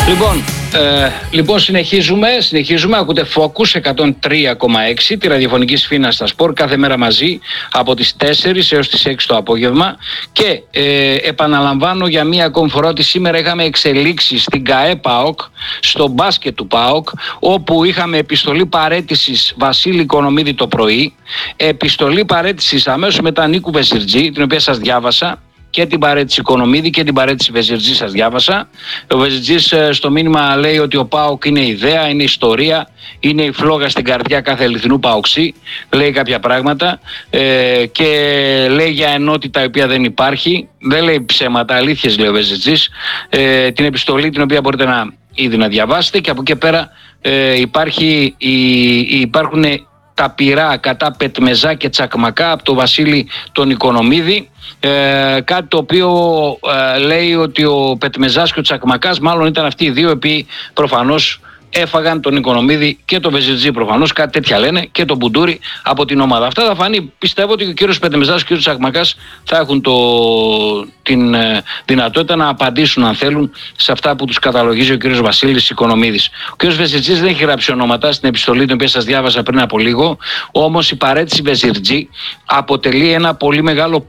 Λοιπόν, συνεχίζουμε. Ακούτε Focus 103,6 τη ραδιοφωνική Σφίνα στα Σπορ κάθε μέρα μαζί από τις 4 έως τις 6 το απόγευμα και επαναλαμβάνω για μία ακόμη φορά ότι σήμερα είχαμε εξελίξεις στην ΚΑΕ ΠΑΟΚ, στο μπάσκετ του ΠΑΟΚ, όπου είχαμε επιστολή παραίτησης Βασίλη Οικονομίδη το πρωί, επιστολή παραίτησης αμέσως μετά Νίκου Βεζιρτζή, την οποία σας διάβασα, και την παραίτηση Οικονομίδη και την παραίτηση Βεζιρτζή σας διάβασα. Ο Βεζιρτζής στο μήνυμα λέει ότι ο ΠΑΟΚ είναι ιδέα, είναι ιστορία, είναι η φλόγα στην καρδιά κάθε αληθινού ΠΑΟΚΣί. Λέει κάποια πράγματα και λέει για ενότητα η οποία δεν υπάρχει. Δεν λέει ψέματα, αλήθειες λέει ο Βεζιρτζής. Την επιστολή την οποία μπορείτε ήδη να διαβάσετε, και από εκεί πέρα υπάρχουν τα πυρά κατά Πετμεζά και Τσακμακά από τον Βασίλη τον Οικονομίδη. Κάτι το οποίο λέει ότι ο Πετμεζάς και ο Τσακμακάς μάλλον ήταν αυτοί οι δύο οποίοι προφανώς έφαγαν τον Οικονομίδη και τον Βεζιρτζή, προφανώς κάτι τέτοια λένε, και τον Μπουντούρη από την ομάδα. Αυτά θα φανεί. Πιστεύω ότι ο κύριος Πετμεζάς και ο κύριος Τσακμακάς θα έχουν την δυνατότητα να απαντήσουν, αν θέλουν, σε αυτά που τους καταλογίζει ο κύριος Βασίλης Οικονομίδης. Ο κύριος Βεζιρτζής δεν έχει γράψει ονόματα στην επιστολή την οποία σας διάβασα πριν από λίγο, όμως η παραίτηση Βεζιρτζή αποτελεί ένα πολύ μεγάλο